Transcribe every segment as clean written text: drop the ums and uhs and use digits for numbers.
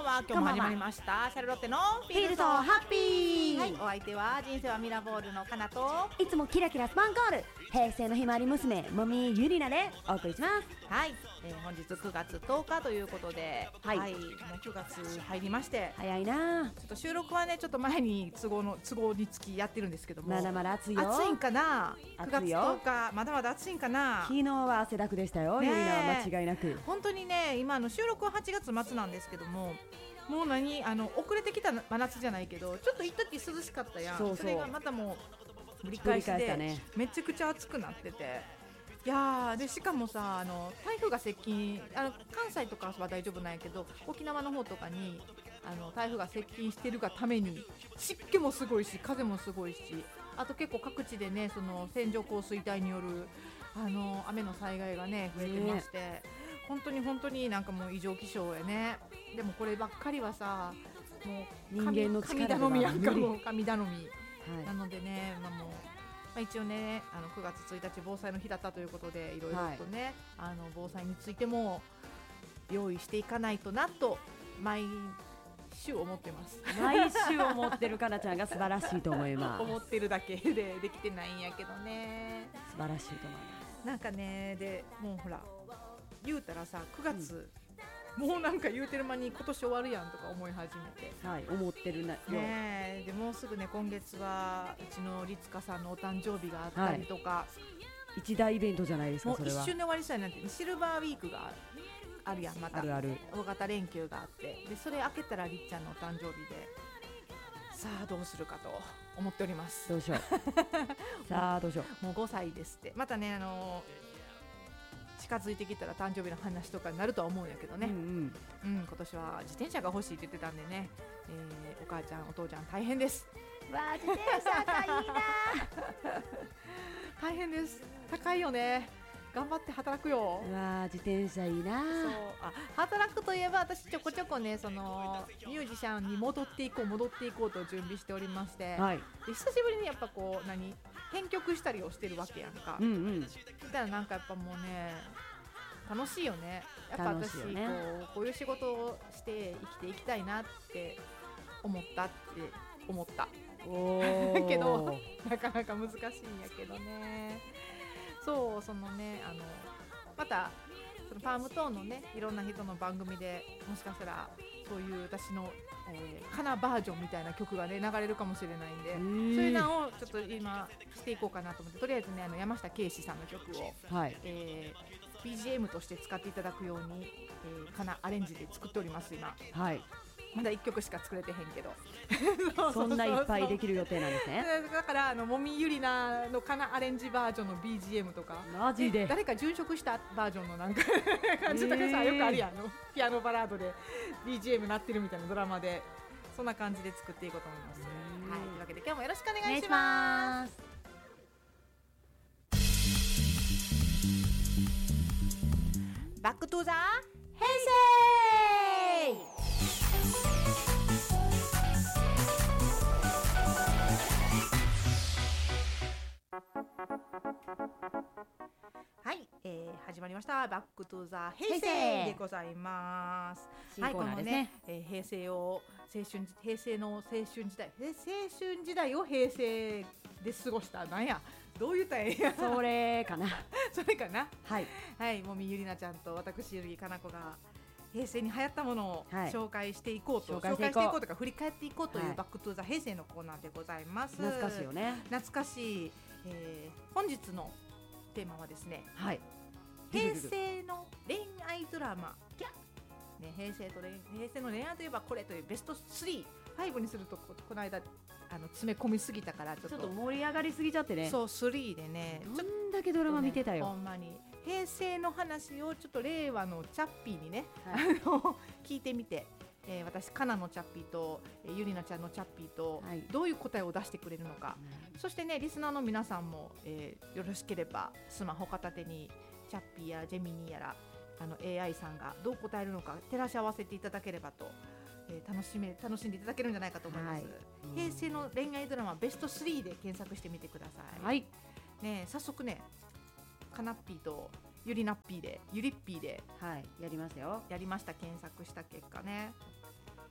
は。今日も始まりましたシャルロッテのフフィールドハッピー、 はい、お相手は人生はミラボールのかなと、 いつもキラキラスパンコール平成のひまわり娘もみゆりなでお送りします。 はい、本日9月10日ということで、 はいもう9月入りまして、 早いな。 ちょっと収録はねちょっと前に都合につきやってるんですけども、 まだまだ暑いよ。 暑いんかな。9月暑いよ 10日まだまだ暑いんかな。 昨日は汗だくでしたよ、 ねえゆりなは間違いなく。 本当にね、今収録は8月末なんですけども、もう遅れてきた真夏じゃないけど、ちょっと一時涼しかったやん。 そうそうれがまたもうぶり返しぶり返したで、 ね。 めちゃくちゃ暑くなってて、いやーでしかもさ、台風が接近、関西とかは大丈夫なんやけど、沖縄の方とかに台風が接近してるがために湿気もすごいし風もすごいし、あと結構各地でね、その線状降水帯による雨の災害がね増えてまして、本当になんかもう異常気象やね。でもこればっかりはさ、もう人間の力では神頼みやんか、 無理もう神頼み、 はいなのでね、一応ね、9月1日防災の日だったということで、いろいろとね、防災についても用意していかないとなと毎週思ってます。 毎週思ってるかなちゃんが素晴らしいと思います思ってるだけでできてないんやけどね。 素晴らしいと思います。 なんかね、でもうほら言うたらさ、9月、もうなんか言うてる間に今年終わるやんとか思い始めて、 はい、思ってるなよ、 ね、でもうすぐね、今月はうちの律香さんのお誕生日があったりとか、 一大イベントじゃないですか。 もうそれは一瞬で終わりしたいなんて、シルバーウィークがあるやん。またあるある。 大型連休があって、でそれ明けたらりっちゃんのお誕生日で、さあどうするかと思っております。 どうしようさあどうしよう。 もう5歳ですって。またね、近づいてきたら誕生日の話とかになるとは思うんやけどね、 うん今年は自転車が欲しいって言ってたんでね、お母ちゃんお父ちゃん大変です。 わあ自転車がいいな大変です。高いよね。頑張って働くよ。 うわあ自転車いいな。 そう、働くといえば、私ちょこちょこね、そのミュージシャンに戻っていこうと準備しておりまして、 はい、 で久しぶりにやっぱこう編曲したりをしてるわけやんか。 うんうん、 そしたらなんかやっぱもうね、楽しいよね。やっぱ私、 楽しいよね。 こういう仕事をして生きていきたいなって思った。 おーけどなかなか難しいんやけどね。そう、そのね、またそのパームトーンのね、いろんな人の番組でもしかしたらそういう私の、カナバージョンみたいな曲がね流れるかもしれないんで、そういうのをちょっと今していこうかなと思って、とりあえずね、山下圭史さんの曲を、 はい、 BGM として使っていただくように、カナアレンジで作っております今。 はい、 まだ1曲しか作れてへんけどそんないっぱいできる予定なんですね。 だからもみゆりなのカナアレンジバージョンの BGM とか、 マジで誰か殉職したバージョンのなんか感じとかさ、よくあるやん、ピアノバラードで BGM 鳴ってるみたいなドラマで、そんな感じで作っていこうと思います。はい、というわけで今日もよろしくお願いします。バックトゥザ平成はい、始まりましたバックトゥザ平成でございます。 新コーナーですね。 はい、平成の青春時代を平成で過ごした、なんやどう言ったらええやそれかなそれかな。 はい、 はい、もみゆりなちゃんと私ゆりかなこが平成に流行ったものをはい紹介していこうと、 紹介していこうとか振り返っていこうという、 はいバックトゥザ平成のコーナーでございます。 懐かしいよね。 懐かしい、本日のテーマはですね、 はい、 平成の恋愛ドラマ、ね、平成の恋愛といえばこれというベスト3、5にするとこの間詰め込みすぎたからちょっと盛り上がりすぎちゃってね。 そう3でね、 どんだけドラマ見てたよ。 ほんまに平成の話をちょっと令和のチャッピーにね、 はい聞いてみて、私カナのチャッピーと、ゆりなちゃんのチャッピーと、 はいどういう答えを出してくれるのか、そしてねリスナーの皆さんも、よろしければスマホ片手にチャッピーやジェミニーやらAI さんがどう答えるのか照らし合わせていただければと、楽しんでいただけるんじゃないかと思います。 はい平成の恋愛ドラマベスト3で検索してみてください。 はい、 ね、早速ねカナッピーとゆりなっぴーでゆりっぴーではい、やりますよ。 やりました。検索した結果ね、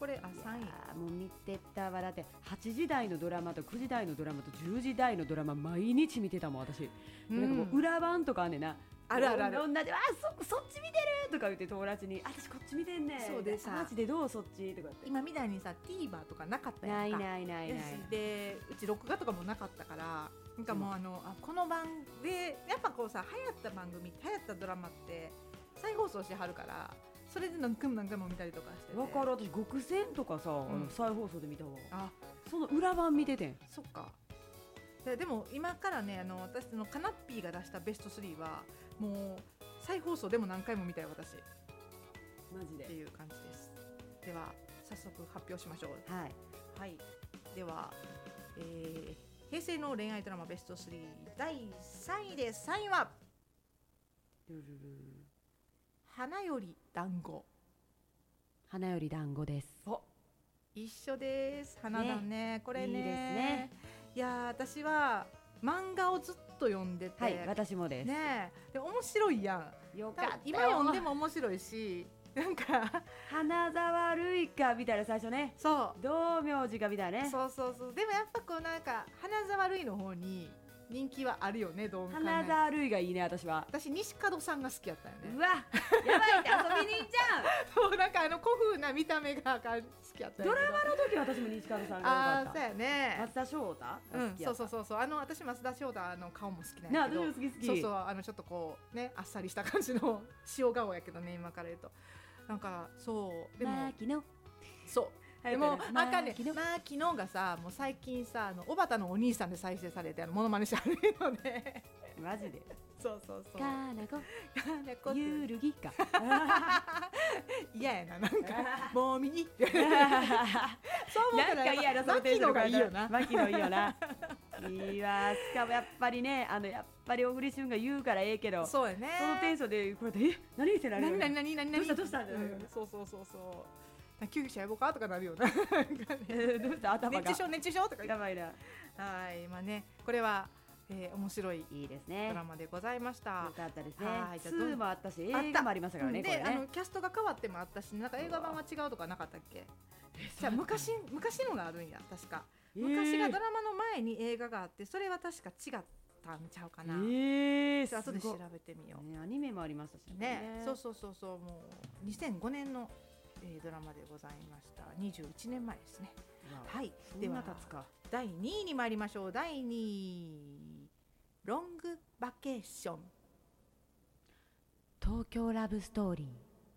これ3位。 あーもう見てたわ。だって8時台のドラマと9時台のドラマと10時台のドラマ毎日見てたもん私、なんかもう裏番とかあんねんな。 あるあるある。 同じそっち見てるとか言って友達に私こっち見てんねん。 そうでさマジでどうそっちとか言って今みたいにさ TVer とかなかったやないんか。 ないないない。 よしでうち録画とかもなかったからなんかもうこの番でやっぱこうさ流行った番組流行ったドラマって再放送しはるからそれで何回も何回も見たりとかしてて。 わかる。私極戦とかさ、 ん再放送で見たわ。 あその裏番見ててん。 そっか。でも今からね私のカナッピーが出したベスト3はもう再放送でも何回も見たよ私っマジでていう感じです。では早速発表しましょう。 はい。 はい。では、平成の恋愛ドラマベスト3第3位です。3位はルルル花より団子。 花より団子です。 一緒です。花だねこれね。 いいですね。 いや私は漫画をずっと読んでて、 はい私もです。 ねで面白いやん。 よかったよ。 今読んでも面白いしなんか花沢類かみたいな最初ね。 そう道明寺かみたいなね。 そうそうそう。でもやっぱこうなんか花沢類の方に人気はあるよね。どう考えても花沢類がいいね私は。 私西門さんが好きやったよね。 うわやばいって遊びに行っちゃそうなんか古風な見た目が好きやったんやけど。 ドラマの時私も西門さんがあーそう良かった。 やね。 松田翔太そうそうそうそう。私松田翔太顔も好きなんねやけど。 私も好き好き。 そうそうちょっとこうねあっさりした感じの塩顔やけどね今から言うとなんかそうでも牧野そう。でもあかんね牧野昨日がさもう最近さ小畑のお兄さんで再生されてモノマネしてあるのでマジで。 そうそうそう。 かなここゆるぎか。 嫌やななんかもうみいってそう思ったらなんか嫌なそのテン牧野ションがいいよな。 牧野いいよな。いいわ。しかもやっぱりねやっぱり小栗旬が言うからええけど、そそうやね。 のテンションでこれで何してられる。 何どうしたどうしたってなるよねそうそうそうそう救急車呼ぼうかとかなるよなどうした頭が熱中症とか言ってやばいな。 はいまあねこれは面白いいいですね。 ドラマでございましたよ。かったですね。 はいじゃあどん 2もあったし映画もありましたからね。こでれね。 キャストが変わってもあったしなんか映画版は違うとかなかったっけ。じゃあ昔のがあるんや確か。昔がドラマの前に映画があってそれは確か違ったんちゃうかな。 す後で調ごいべてみよう。 ねアニメもありましたしね、そうもう2005年の、ドラマでございました。21年前ですね。はい。 そんな経つか。 第2位に参りましょう。第2位ロングバケーション。 東京ラブストーリー。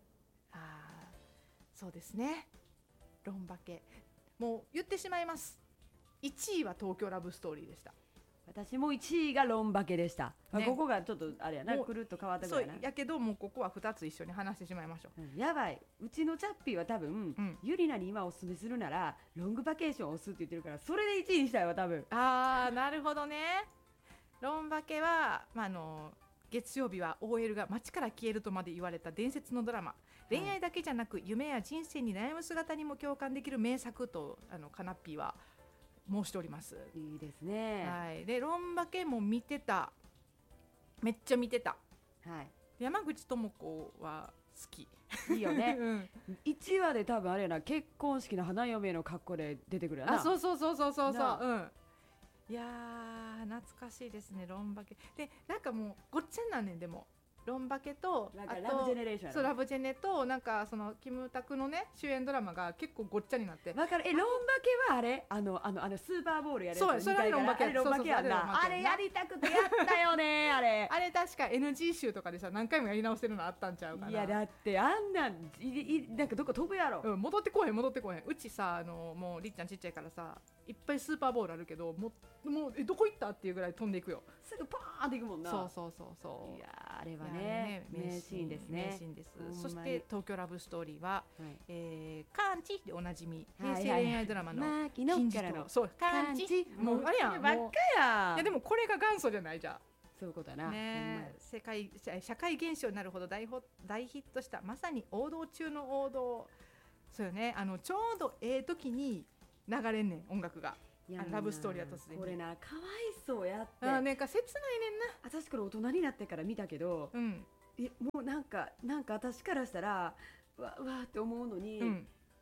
そうですね。ロンバケ。もう言ってしまいます。1位は東京ラブストーリーでした。 私も1位がロンバケでした、 ねここがちょっとあれやなもうくるっと変わったぐそうらいな。 やけどもうここは2つ一緒に話してしまいましょう。 やばいうちのチャッピーは多分、 んゆりなに今おすすめするならロングバケーションを押すって言ってるからそれで1位にしたいわ多分。 なるほどね。ロンバケは、月曜日は OL が街から消えるとまで言われた伝説のドラマ、恋愛だけじゃなく夢や人生に悩む姿にも共感できる名作とカナッピーは申しております。 いいですね。 はい、でロンバケも見てた。めっちゃ見てた。 はい山口智子は好き。 いいよね、 うん 1話で多分あれやな結婚式の花嫁の格好で出てくるやな。 そうそうないやー懐かしいですねロンバケでなんかもうごっちゃになんねん。でもロンバケとあとなんかラブジェネレーションやろ。 そうラブジェネとなんかそのキムタクのね主演ドラマが結構ごっちゃになって。 わかる。ロンバケはあれスーパーボールやるやつ。 そうそれはロンバケあれロンバケやんな。 そうそうそうあれやりたくてやったよねあれ。 あれ確か NG 集とかでさ何回もやり直せるのあったんちゃうかな。 いやだってあんなんなんかどっか飛ぶやろ。 戻ってこへんうちさもうりっちゃんちっちゃいからさいっぱいスーパーボールあるけどもうどこ行ったっていうぐらい飛んでいくよ。 すぐパーンっていくもんな。 そういやあれはいやね名シーンですね。 名シーンです。 ほんまにそして東京ラブストーリーは、 はいカンチでおなじみはい平成恋愛ドラマの牧野金字からの塔そうカンチもうあれやんばっかもうやいやでもこれが元祖じゃないじゃんそういうことやな。 ね社会現象になるほど大ヒットしたまさに王道中の王道。そうよねちょうど時に流れんねん音楽が。ラブストーリーは突然これなかわいそうやって。 なんか切ない私これ大人になってから見たけど、 ねんな。 もうなんか私からしたらわーって思うのに、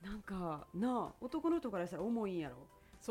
なんかなあ男の人からしたら重いんやろ。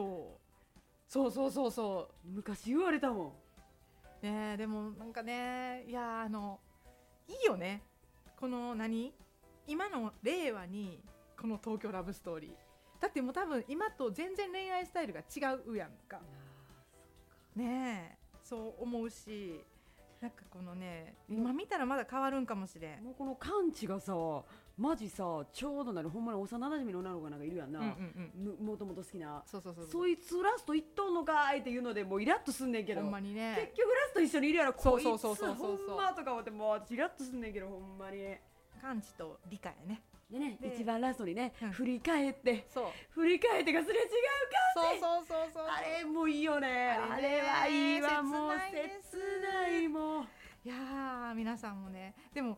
そう昔言われたもん。 ねえでもなんかねいやいいよねこの今の令和にこの東京ラブストーリーだってもう多分今と全然恋愛スタイルが違うやんかねえそう思うしなんかこのね今見たらまだ変わるんかもしれん。 もうこのカンチがさマジさちょうどなるほんまに幼馴染の女の子がなんかいるやんな、もともと好きなそうそいつラスト行っとんのかいっていうのでもうイラッとすんねんけどほんまにね結局ラスト一緒にいるやろこいつそうほんまとか思ってもう私イラッとすんねんけどほんまにカンチと理解やねでねで一番ラストにね、 うん振り返ってそう振り返ってがすれ違うかそうあれもいいよねあれはいいわもう切ないもういやー皆さんもねでも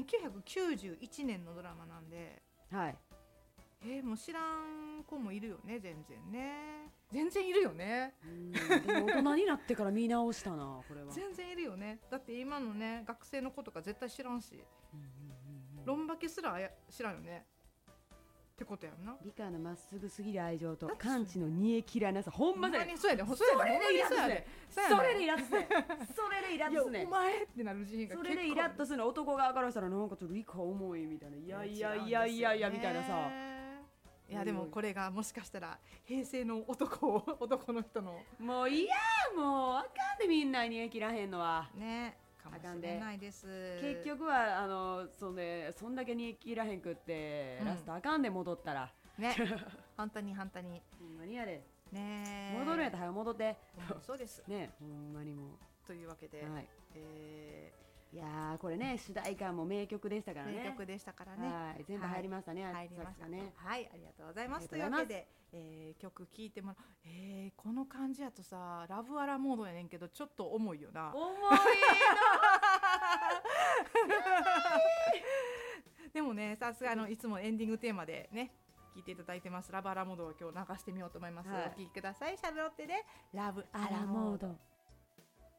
1991年のドラマなんではいもう知らん子もいるよね全然いるよねでも大人になってから見直したなこれは全然いるよねだって今のね学生の子とか絶対知らんし、ロンバケすら知らんよねってことやんな。 理科のまっすぐすぎる愛情とカンチの煮え切らなさほんまだよそうやでそれでイラッとすねそれでイラッとすねそれでイラッとすねお前ってなるシーンがそれでイラッとするの男側からしたらなんかちょっと理科重いみたいないやみたいなさいやでもこれがもしかしたら平成の男の人のもういやもうあかんでみんな煮え切らへんのはねかもしれないです。 結局はそんだけ煮え切らへんくって、ラストあかんで戻ったらね本当にほんまにやでね戻るんやったら早く戻ってそうですねほんまにもうというわけで、 はいいやーこれね主題歌も名曲でしたからね名曲でしたからねはい全部入りましたね入りましたねはいありがとうございますというわけで曲聴いてもらうこの感じやとさラブアラモードやねんけどちょっと重いよな重いでもねさすがいつもエンディングテーマでね聴いていただいてますラブアラモードを今日流してみようと思います、お聴きくださいシャルロッテでラブアラモード。